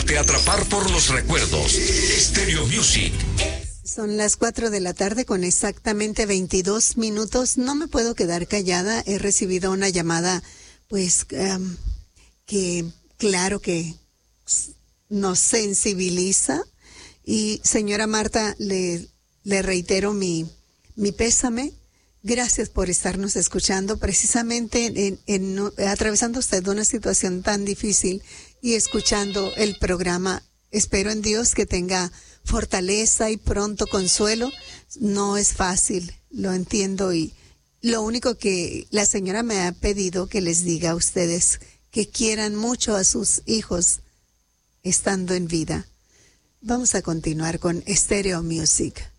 Déjate atrapar por los recuerdos. Stereo Music. Son las 4 de la tarde con exactamente 22 minutos. No me puedo quedar callada. He recibido una llamada, pues, que claro que nos sensibiliza. Y señora Marta, le reitero mi pésame. Gracias por estarnos escuchando, precisamente atravesando usted una situación tan difícil y escuchando el programa. Espero en Dios que tenga fortaleza y pronto consuelo. No es fácil, lo entiendo, y lo único que la señora me ha pedido que les diga a ustedes que quieran mucho a sus hijos estando en vida. Vamos a continuar con Stereo Music.